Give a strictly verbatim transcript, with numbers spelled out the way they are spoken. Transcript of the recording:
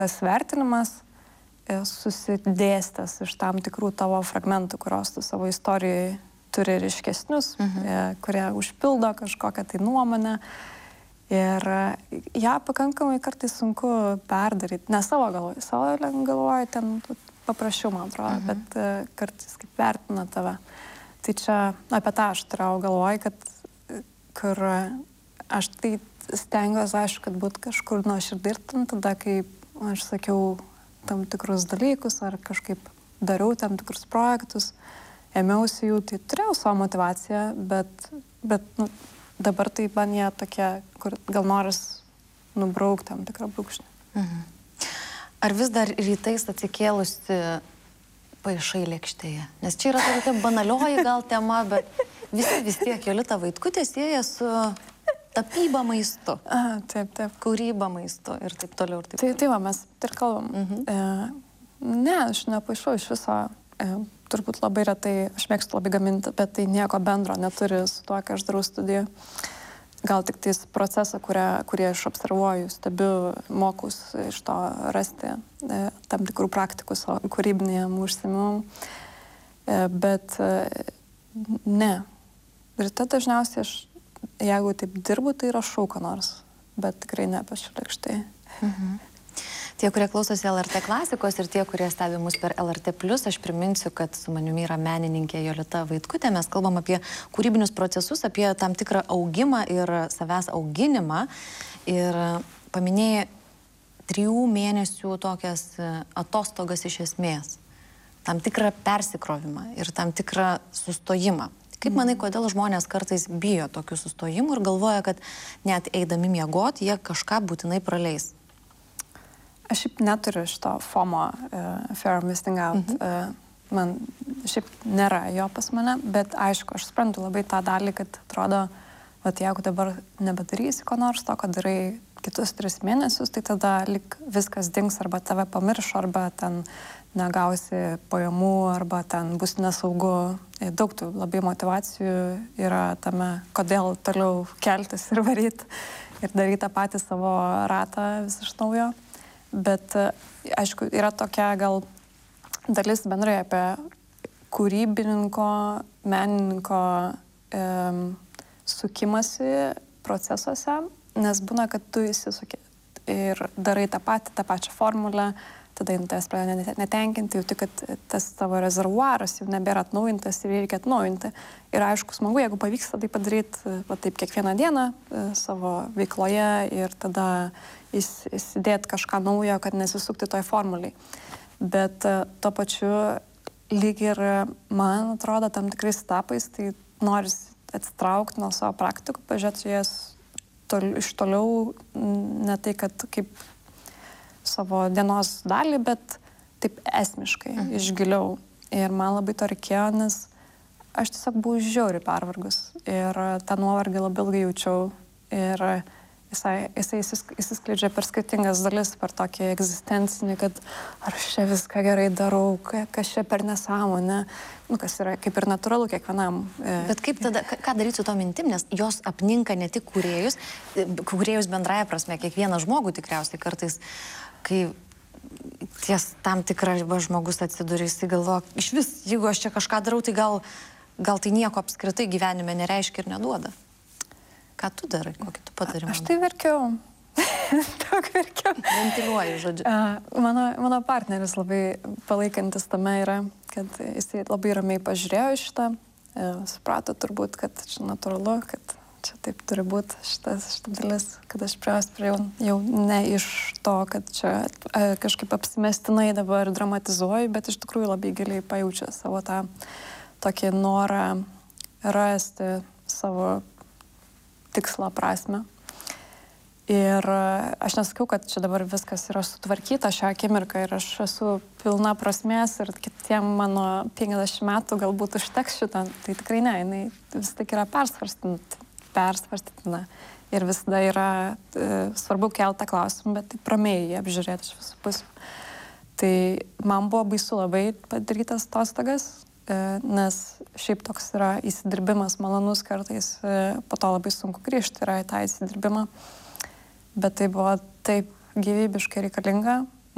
tas vertinimas susidėstęs iš tam tikrų tavo fragmentų, kurios tu savo istorijoje turi ryškesnius, mhm. kurie užpildo kažkokią tai nuomonę. Ir ją pakankamai kartais sunku perdaryti. Ne savo galvoje, savo galvoje ten paprasčiau, man atrodo, mhm. bet kartais kaip vertina tave. Tai čia apie tą aš turėjau galvoje, kad kur aš tai stengiuosi, aišku, kad būtų kažkur nuoširdai, tada kai aš sakiau tam tikrus dalykus ar kažkaip dariau tam tikrus projektus, ėmiausi jų, tai turėjau savo motivaciją, bet, bet nu, dabar tai man jie tokie, kur gal noris nubraukti tam tikrą brūkšnį. Mhm. Ar vis dar rytais atsikėlusi paišai lėkštėje? Nes čia yra tokia banalioji gal tema, bet visi vis tiek Jolita Vaitkutė sieja su tapyba maistu. Aha, taip, taip. Kūryba maistu ir taip toliau. Ir taip tai, tai va, mes ir kalbam. Mhm. E, ne, aš nepaišau iš viso. E, turbūt labai retai, aš mėgstu labai gaminti, bet tai nieko bendro neturi su tuo, ką aš darau studijų. Gal tik tais procesą, kurią, kurį aš observuoju, stebiu, mokus iš to rasti e, tam tikrų praktikų kūrybinėm užsiimimam. E, bet e, ne. Ir tai dažniausiai aš, jeigu taip dirbu, tai rašau ką nors, bet tikrai nepiešiu lėkštėje. Mhm. Tie, kurie klausosi L R T klasikos ir tie, kurie stebi mus per L R T plus, aš priminsiu, kad su manimi yra menininkė Jolita Vaitkutė. Mes kalbam apie kūrybinius procesus, apie tam tikrą augimą ir savęs auginimą. Ir paminėjai trijų mėnesių tokias atostogas iš esmės. Tam tikrą persikrovimą ir tam tikrą sustojimą. Kaip manai, kodėl žmonės kartais bijo tokių sustojimų ir galvoja, kad net eidami miegoti, jie kažką būtinai praleis? Aš šiaip neturiu šito FOMO, uh, Fear of Missing Out. Mhm. Uh, man šiaip nėra jo pas mane, bet aišku, aš suprantu labai tą dalį, kad atrodo, vat jeigu dabar nebedarysi ko nors to, kad darai kitus tris mėnesius, tai tada lik viskas dings arba tave pamiršo, arba ten negausi pajamų, arba ten bus nesaugu. Daug tų labai motivacijų yra tame, kodėl toliau keltis ir varyti ir daryti tą patį savo ratą vis iš naujo. Bet, aišku, yra tokia gal dalis bendrai apie kūrybininko, menininko e, sukimasi procesuose, nes būna, kad tu įsisuki ir darai tą patį, tą pačią formulę, tada tas pradeda netenkinti, jau tik, kad tas tavo rezervuaras jau nebėra atnaujintas ir reikia atnaujinti. Ir aišku, smagu, jeigu pavyksta tai padaryti va, taip kiekvieną dieną e, savo veikloje ir tada įs, įsidėti kažką naujo, kad nesisukti toj formuliai. Bet e, tuo pačiu lyg ir, man atrodo, tam tikrais etapais, tai noris atsitraukti nuo savo praktikų, pažiūrėti jas tol, iš toliau, ne tai, kad kaip savo dienos dalį, bet taip esmiškai, mhm. išgiliau. Ir man labai to reikėjo, nes aš tiesiog buvau žiauriai pervargus. Ir tą nuovargį labai ilgai jaučiau. Ir jisai, jisai įsiskleidžia per skirtingas dalis, per tokį egzistencinį, kad ar aš čia viską gerai darau, kas čia per nesąmonę, nu, kas yra kaip ir natūralu kiekvienam. Bet kaip tada, ką daryti su to mintim, nes jos apninka ne tik kūrėjus, kūrėjus bendraja prasme, kiekvieną žmogų tikriausiai kartais, kai ties tam tikrą ribą žmogus atsiduria, jis galvoja, iš vis, jeigu aš čia kažką darau, tai gal, gal tai nieko apskritai gyvenime nereiškia ir neduoda. Ką tu darai, kokį tu patarimą? Aš tai verkiau. Daug verkiau. Ventiliuoju, žodžiu. Uh, mano, mano partneris labai palaikantis tame yra, kad jisai labai ramiai pažiūrėjo šitą, uh, suprato turbūt, kad čia natūralu, kad čia taip turi būti šitas, šita dalis, kad aš prie jos prie jau, jau ne iš to, kad čia uh, kažkaip apsimestinai dabar dramatizuoju, bet iš tikrųjų labai giliai pajaučia savo tą tokį norą rasti savo tikslą, prasme. Ir aš nesakiau, kad čia dabar viskas yra sutvarkyta šią akimirką ir aš esu pilna prasmės ir kitiem mano penkiasdešimt metų galbūt užteks šitą. Tai tikrai ne, jinai vis tik yra persvarstytina. Ir visada yra e, svarbu keltą klausimą, bet taip ramiai jį apžiūrėti iš visų pusių. Tai man buvo baisu labai padarytas atostogas, e, nes šiaip toks yra įsidirbimas malonus kartais, e, po to labai sunku grįžti yra į tą įsidirbimą. Bet tai buvo taip gyvybiškai reikalinga